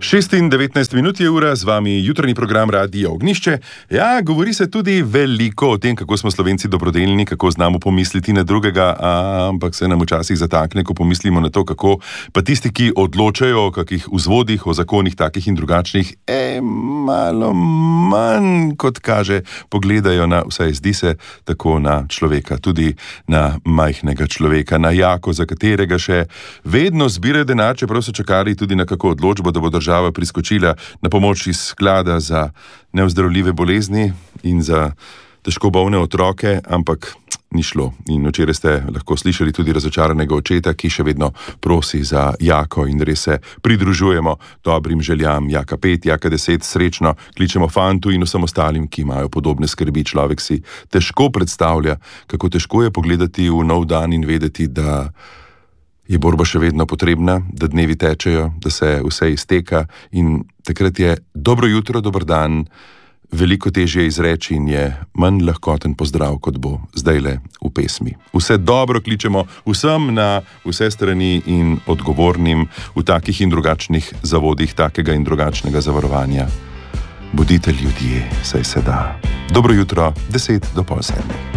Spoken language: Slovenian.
6:19 je ura, z vami jutranji program Radia Ognjišče. Ja, govori se tudi veliko o tem, kako smo Slovenci dobrodelni, kako znamo pomisliti na drugega, ampak se nam včasih zatakne, ko pomislimo na to, kako pa tisti, ki odločajo o kakih vzvodih, o zakonih takih in drugačnih, malo manj, kot kaže, pogledajo na, vsaj zdi se, tako na človeka, tudi na majhnega človeka, na jako, za katerega še vedno zbirajo denar, čeprav so čakali tudi na kako odločbo, da bo država priskočila na pomoč iz sklada za neozdravljive bolezni in za težko bolne otroke, ampak ni šlo. In včeraj ste lahko slišali tudi razočaranega očeta, ki še vedno prosi za jako, in res se pridružujemo dobrim željam. Jaka 5, Jaka 10, srečno kličemo fantu in vsem ostalim, ki imajo podobne skrbi. Človek si težko predstavlja, kako težko je pogledati v nov dan in vedeti, da je borba še vedno potrebna, da dnevi tečejo, da se vse izteka, in takrat je dobro jutro, dober dan veliko težje izreči in je manj lahkoten pozdrav, kot bo zdajle v pesmi. Vse dobro kličemo vsem na vse strani in odgovornim v takih in drugačnih zavodih, takega in drugačnega zavarovanja. Bodite ljudje, saj se da. Dobro jutro, 6:50.